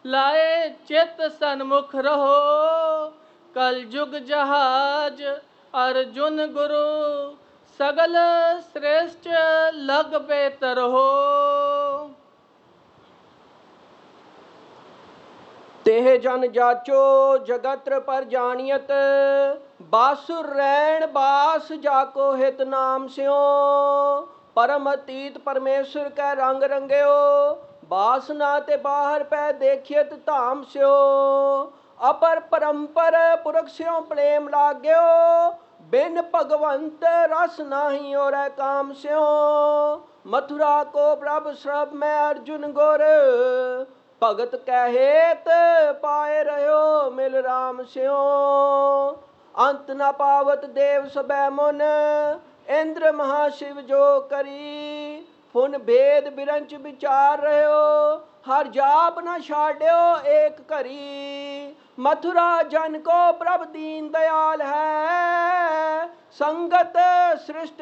लाए चित सन्मुख रहो। कल युग जहाज अर्जुन गुरु, सगल श्रेष्ठ लग बेतर हो। तेह जन जाचो जगत्र पर जानियत, बासुर रैण बास जाको हित नाम स्यो। परम अतीत परमेश्वर कै रंग रंग्यो, बासना ते बाहर पै देखियत धाम स्यो। अपर परंपर पुरख स्यो प्रेम लाग्यो, बिन भगवंत रस नाही और काम स्यो। मथुरा को प्रभ श्रभ में अर्जुन गुर, भगत कहेत पाए रहो मिल राम स्यो। अंत न पावत देव सबै मुन, इंद्र महाशिव जो करी। फुन भेद बिरंच विचार रहो, हर जाप न छाड्यो एक करी। मथुरा जन को प्रभ दीन दयाल है, संगत सृष्ट